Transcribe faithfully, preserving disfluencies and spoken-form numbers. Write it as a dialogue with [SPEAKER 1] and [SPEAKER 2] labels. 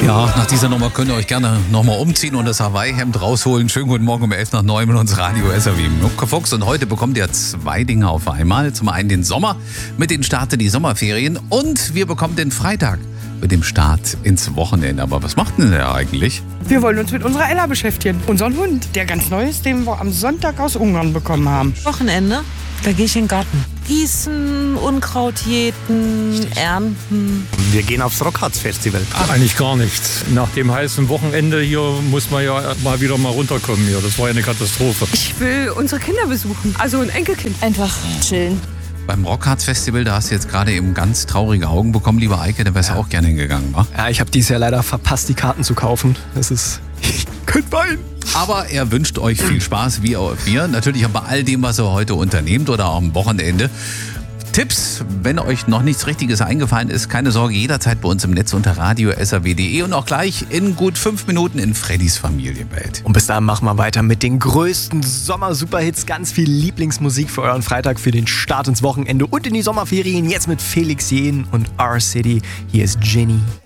[SPEAKER 1] Ja, nach dieser Nummer könnt ihr euch gerne nochmal umziehen und das Hawaii-Hemd rausholen. Schönen guten Morgen um elf nach neun mit uns Radio S R W Mucke Fuchs. Und heute bekommt ihr zwei Dinge auf einmal. Zum einen den Sommer mit den Start in die Sommerferien und wir bekommen den Freitag mit dem Start ins Wochenende. Aber was macht denn der eigentlich?
[SPEAKER 2] Wir wollen uns mit unserer Ella beschäftigen. Unseren Hund, der ganz neu ist, den wir am Sonntag aus Ungarn bekommen haben.
[SPEAKER 3] Wochenende, da gehe ich in den Garten. Gießen, Unkraut jäten, ernten.
[SPEAKER 4] Wir gehen aufs Rockharz-Festival.
[SPEAKER 5] Ach, eigentlich gar nichts. Nach dem heißen Wochenende hier muss man ja mal wieder mal runterkommen hier. Das war ja eine Katastrophe.
[SPEAKER 6] Ich will unsere Kinder besuchen, also ein Enkelkind.
[SPEAKER 3] Einfach chillen.
[SPEAKER 1] Beim Rockharz-Festival, da hast du jetzt gerade eben ganz traurige Augen bekommen, lieber Eike, da wärst du ja auch gerne hingegangen, wa?
[SPEAKER 4] Ja, ich habe dieses Jahr leider verpasst, die Karten zu kaufen. Das ist... Ich könnte weinen.
[SPEAKER 1] Aber er wünscht euch viel Spaß, wie auch wir. Natürlich auch bei all dem, was er heute unternehmt oder auch am Wochenende. Tipps, wenn euch noch nichts Richtiges eingefallen ist, keine Sorge, jederzeit bei uns im Netz unter radio s r w punkt d e und auch gleich in gut fünf Minuten in Freddys Familienwelt.
[SPEAKER 4] Und bis dahin machen wir weiter mit den größten Sommer-Superhits. Ganz viel Lieblingsmusik für euren Freitag, für den Start ins Wochenende und in die Sommerferien. Jetzt mit Felix Jähn und R-City. Hier ist Jenny.